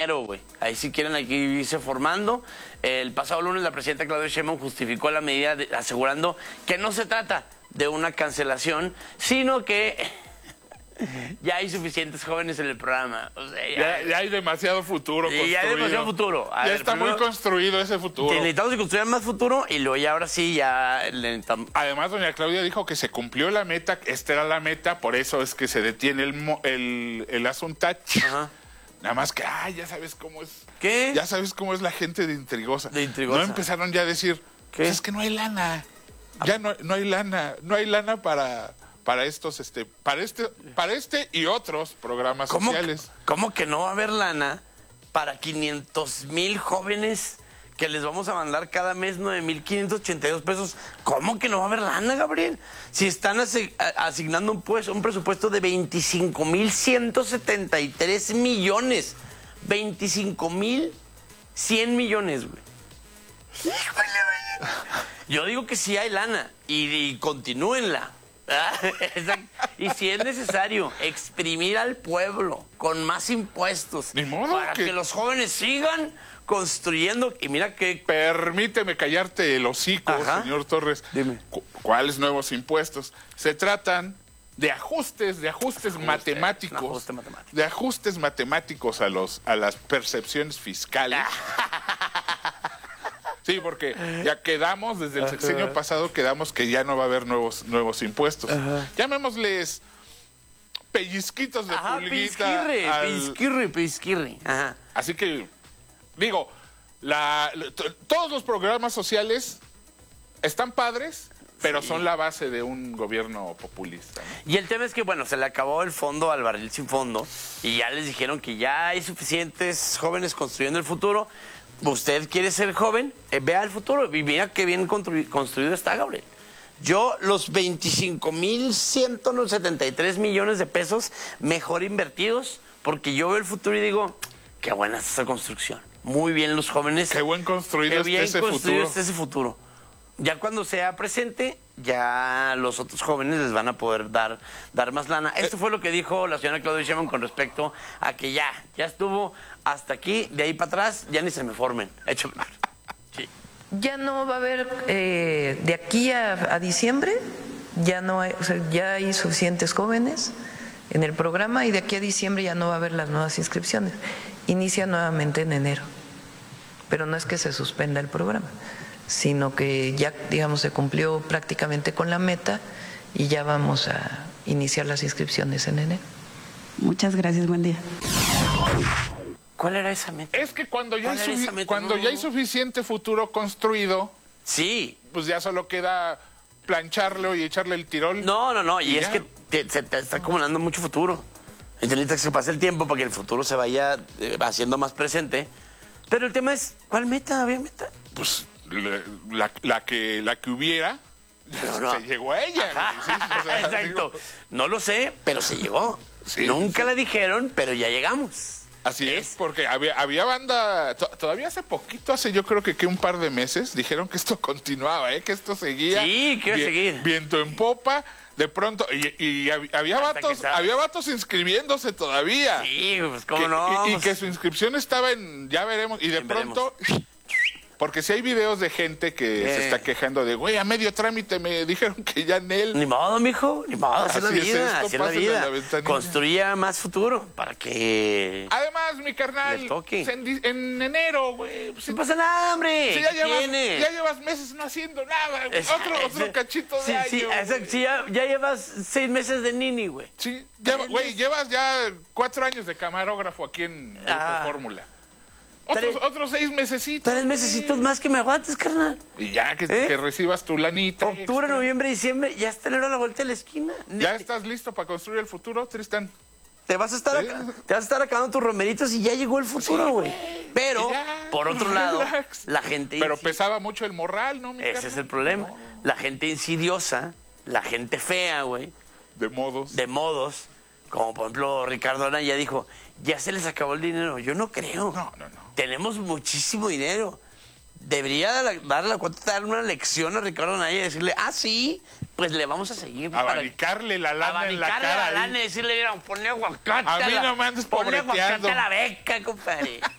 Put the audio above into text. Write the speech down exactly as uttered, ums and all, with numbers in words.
enero, güey. Ahí si quieren aquí irse formando. El pasado lunes la presidenta Claudia Sheinbaum justificó la medida de, asegurando que no se trata de una cancelación, sino que ya hay suficientes jóvenes en el programa. O sea, ya, ya, ya hay demasiado futuro construido. Ya hay demasiado futuro. A ya ver, está primero, muy construido ese futuro. Necesitamos construir más futuro y luego ya ahora sí ya... necesitamos... Además, doña Claudia dijo que se cumplió la meta, esta era la meta, por eso es que se detiene el, el, el asuntacho. Ajá. Nada más que, ay, ya sabes cómo es. ¿Qué? Ya sabes cómo es la gente de intrigosa. De intrigosa. No empezaron ya a decir, ¿qué? Pues es que no hay lana. Ya no, no hay lana. No hay lana para, para estos, este, para este, para este y otros programas ¿Cómo sociales. Que, ¿Cómo que no va a haber lana para quinientos mil jóvenes que les vamos a mandar cada mes nueve mil quinientos ochenta y dos pesos? ¿Cómo que no va a haber lana, Gabriel? Si están asi asignando un, pues, un presupuesto de veinticinco mil ciento setenta y tres millones. veinticinco mil cien millones, güey. Yo digo que sí hay lana y, y continúenla. Y si es necesario exprimir al pueblo con más impuestos Ni modo para que... que los jóvenes sigan construyendo. Y mira que... Permíteme callarte el hocico, Ajá. señor Torres. Dime. ¿Cuáles nuevos impuestos? Se tratan de ajustes, de ajustes Ajuste, matemáticos. Ajuste matemático. De ajustes matemáticos a los a las percepciones fiscales. Sí, porque ya quedamos, desde el sexenio pasado, quedamos que ya no va a haber nuevos, nuevos impuestos. Ajá. Llamémosles pellizquitos de Ajá, pulguita. Pellizquirre, al... pellizquirre, pellizquirre. Ajá. Así que, digo, la, todos los programas sociales están padres, pero sí. son la base de un gobierno populista, ¿no? Y el tema es que, bueno, se le acabó el fondo al barril sin fondo y ya les dijeron que ya hay suficientes jóvenes construyendo el futuro. Usted quiere ser joven, eh, vea el futuro y mira qué bien constru construido está, Gabriel. Yo, los veinticinco mil ciento setenta y tres millones de pesos mejor invertidos, porque yo veo el futuro y digo, qué buena es esa construcción. Muy bien los jóvenes. Qué buen construido, qué bien está ese construido futuro. está ese futuro. Ya cuando sea presente, ya los otros jóvenes les van a poder dar, dar más lana. Esto fue lo que dijo la señora Claudia Sheinbaum con respecto a que ya, ya estuvo hasta aquí, de ahí para atrás, ya ni se me formen. Hecho. Sí. Ya no va a haber, eh, de aquí a, a diciembre, ya no hay, o sea, ya hay suficientes jóvenes en el programa y de aquí a diciembre ya no va a haber las nuevas inscripciones. Inicia nuevamente en enero, pero no es que se suspenda el programa, sino que ya, digamos, se cumplió prácticamente con la meta y ya vamos a iniciar las inscripciones en enero. Muchas gracias, buen día. ¿Cuál era esa meta? Es que cuando ya, hay, cuando no, ya hay suficiente futuro construido, sí, pues ya solo queda plancharlo y echarle el tirol. No, no, no, y, y es ya. que te, se te está acumulando mucho futuro. Entonces que se pase el tiempo para que el futuro se vaya eh, haciendo más presente. Pero el tema es, ¿cuál meta? ¿Había meta? Pues la, la, que, la que hubiera, pero no. se llegó a ella. Sí, o sea, exacto. Digo... No lo sé, pero se llegó. Sí, Nunca sí. la dijeron, pero ya llegamos. Así es, es porque había, había banda, to, todavía hace poquito, hace yo creo que, que un par de meses, dijeron que esto continuaba, ¿eh? que esto seguía. Sí, que iba a seguir. Viento en popa, de pronto, y, y había vatos, había vatos inscribiéndose todavía. Sí, pues cómo que, no. Y, y pues... que su inscripción estaba en, ya veremos, y de sí, pronto... Veremos. Porque si hay videos de gente que eh. se está quejando de, güey, a medio trámite me dijeron que ya en él... Ni modo, mijo, ni modo, así es la vida, así es la vida. La Construía más futuro para que... Además, mi carnal, pues en, en enero, güey... Pues, no pasa nada, hombre, si ya, llevas, tiene? ya llevas meses no haciendo nada, güey. Es, otro, es, otro cachito sí, de año. Sí, exacto, sí ya, ya llevas seis meses de nini, güey. Sí, güey, llevas ya cuatro años de camarógrafo aquí en ah. Fórmula. Otros, otros seis mesecitos. Tres mesecitos más que me aguantes, carnal. Y ya que, ¿Eh? que recibas tu lanita. Octubre, extra. noviembre, diciembre, ya está enero a la vuelta de la esquina. ¿Ya estás listo para construir el futuro, Tristán? Te vas a estar, ¿Sí? acá, te vas a estar acabando tus romeritos y ya llegó el futuro, güey. Sí, Pero, ya, por otro lado, relax. la gente... Pero pesaba mucho el morral, ¿no, mi Ese carnal? es el problema. No. La gente insidiosa, la gente fea, güey. De modos. De modos. Como, por ejemplo, Ricardo Anaya dijo, ya se les acabó el dinero. Yo no creo. No, no, no. Tenemos muchísimo dinero. Debería darle la cuenta, dar una lección a Ricardo Anaya y decirle, ah, sí, pues le vamos a seguir. Abanicarle la lana en la cara. Abanicarle la lana y decirle, mira, ponle aguacate. A mí no me andes pobreteando. Ponle aguacate a la beca, compadre.